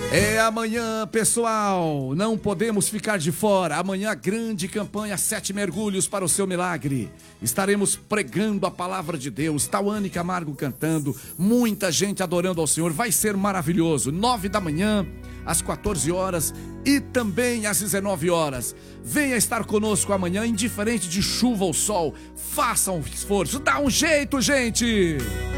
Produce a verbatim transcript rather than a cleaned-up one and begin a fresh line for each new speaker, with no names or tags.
É amanhã, pessoal, não podemos ficar de fora. Amanhã, grande campanha Sete Mergulhos para o seu milagre. Estaremos pregando a palavra de Deus, Tauane Camargo cantando, muita gente adorando ao Senhor. Vai ser maravilhoso. Nove da manhã, às quatorze horas e também às dezenove horas. Venha estar conosco amanhã, indiferente de chuva ou sol. Faça um esforço, dá um jeito, gente!